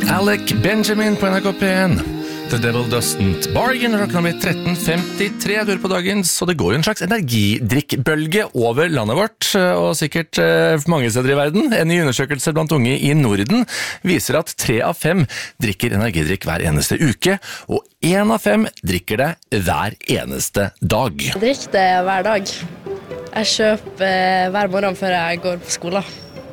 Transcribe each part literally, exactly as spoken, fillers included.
Alec Benjamin på N R K P en. The Devil Doesn't Bargain, klokka med tretten femtitre dør på dagens, og det går jo en slags energidrikkbølge over landet vårt, og sikkert eh, mange steder i verden. En ny undersøkelse blant unge i Norden viser at tre av fem drikker energidrikk hver eneste uke, og en av fem drikker det hver eneste dag. Jeg drikker det hver dag. Jeg kjøper hver morgen før jeg går på skolen,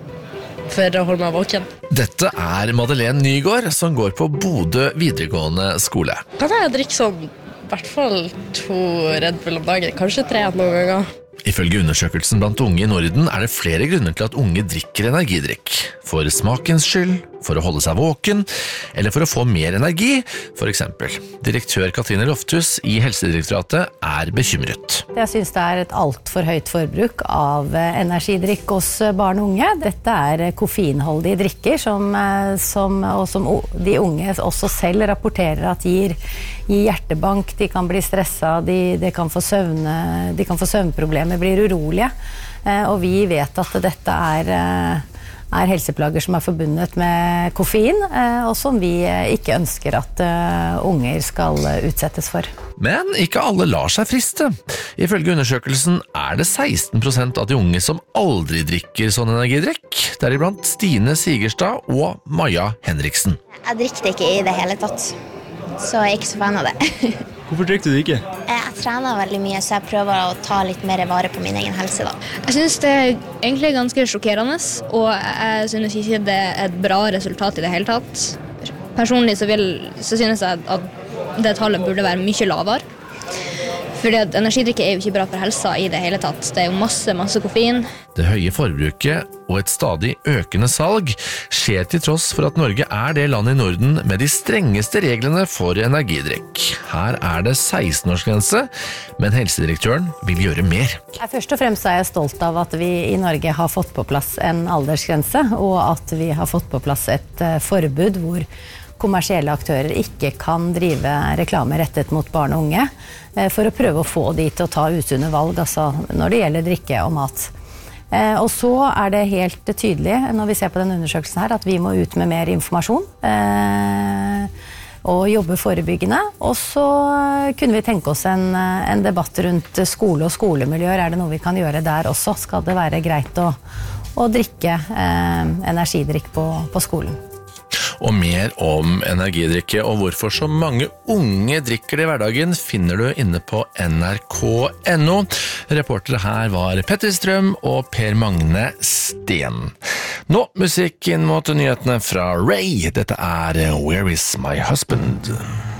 for å holde meg våken. Dette er Madeleine Nygård, som går på Bodø videregående skole. Kan jeg drikke sånn, i hvert fall to Red Bull om dagen, kanskje tre noen ganger. Ifølge undersøkelsen blant unge i Norden er det flere grunner til at unge drikker energidrikk. For smakens skyld, for å holde seg våken, eller for å få mer energi, for eksempel. Direktør Katrine Lofthus i Helsedirektoratet er bekymret. Jeg synes det er et alt for høyt forbruk av energidrikk hos barn og unge. Dette er koffeinholdige drikker som, som, og som de unge også selv rapporterer at gir, gir hjertebank, de kan bli stresset, de, de, kan få søvne, de kan få søvnproblemer, blir urolige. Og vi vet at dette er... er helseplager som er forbundet med koffein, og som vi ikke ønsker at unger skal utsettes for. Men ikke alle lar seg friste. Ifølge undersøkelsen er det seksten prosent av de unge som aldri drikker sånn energidrikk, deriblant Stine Sigerstad og Maja Henriksen. Jeg drikker det ikke i det hele tatt, så jeg er ikke så fan av det. Hvorfor drikker du det ikke? Jeg trener veldig mye, så jeg prøver å ta litt mer vare på min egen helse da. Jeg synes det er egentlig ganske sjokkerende, og jeg synes ikke det er et bra resultat i det hele tatt. Personlig så, vil, så synes jeg at det tallet burde være mye lavere. Fordi at energidrikke er jo ikke bra for helsa i det hele tatt. Det er jo masse, masse koffein. Det høye forbruket og et stadig økende salg skjer til tross for at Norge er det landet i Norden med de strengeste reglene for energidrikk. Her er det seksten-årsgrense, men helsedirektøren vil gjøre mer. Først og fremst er jeg stolt av at vi i Norge har fått på plass en aldersgrense, og at vi har fått på plass et forbud hvor kommersielle aktører ikke kan drive reklame rettet mot barn og unge, for å prøve å få de til å ta usunne valg, altså når det gjelder drikke og mat. Og så er det helt tydelig, når vi ser på den undersøkelsen her, at vi må ut med mer informasjon og jobbe forebyggende. Og så kunne vi tenke oss en, en debatt rundt skole og skolemiljøer. Er det noe vi kan gjøre der også? Skal det være greit å, å drikke eh, energidrikk på, på skolen? Og mer om energidrikke og hvorfor så mange unge drikker det i hverdagen finner du inne på N R K punktum N O. Reportere her var Petter Strøm og Per Magne Sten. Nå musikk inn mot nyhetene fra Ray. Dette er Where is my husband?